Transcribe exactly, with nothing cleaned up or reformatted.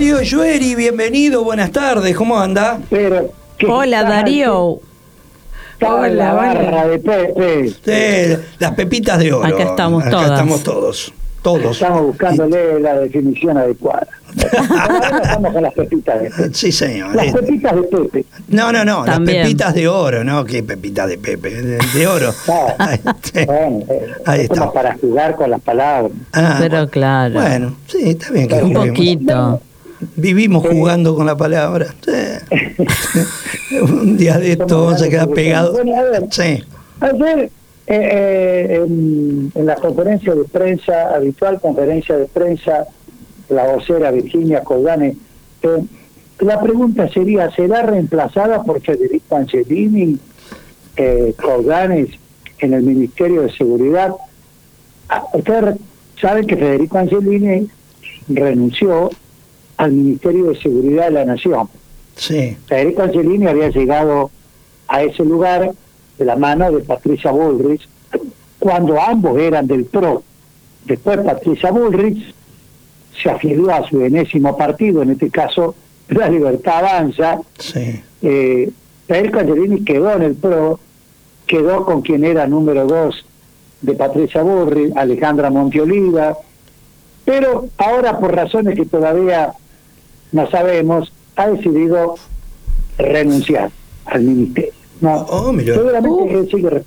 Darío Yueri, bienvenido, buenas tardes, ¿cómo anda? Pero, hola, Darío. Estaba en la barra de Pepe. Sí, las pepitas de oro. Acá estamos Acá todas. estamos todos, todos. Estamos buscándole la definición adecuada. Ahora estamos con las pepitas de Pepe. Sí, señor. Las pepitas de Pepe. No, no, no, También. las pepitas de oro, ¿no? ¿Qué pepitas de Pepe? De, de oro. Ah, Ahí, sí. bueno, eh, Ahí es está. como para jugar con las palabras. Ah, Pero bueno. claro. Bueno, sí, está bien que Un Un juguemos. poquito. Vivimos jugando con la palabra. Sí. Un día de esto vamos a quedar pegados. Bueno, a ver, Sí. ayer eh, eh, en, en la conferencia de prensa, habitual conferencia de prensa, la vocera Virginia Colgane, eh, la pregunta sería, ¿será reemplazada por Federico Angelini eh, Colgane en el Ministerio de Seguridad? Ah, ustedes saben que Federico Angelini renunció al Ministerio de Seguridad de la Nación. Sí. Federico Angelini había llegado a ese lugar de la mano de Patricia Bullrich, cuando ambos eran del P R O. Después Patricia Bullrich se afilió a su enésimo partido, en este caso La Libertad Avanza. Sí. Eh, Federico Angelini quedó en el P R O, quedó con quien era número dos de Patricia Bullrich, Alejandra Monteoliva, pero ahora por razones que todavía no sabemos, ha decidido renunciar al ministerio. No, Oh, mira. seguramente Uh. él sigue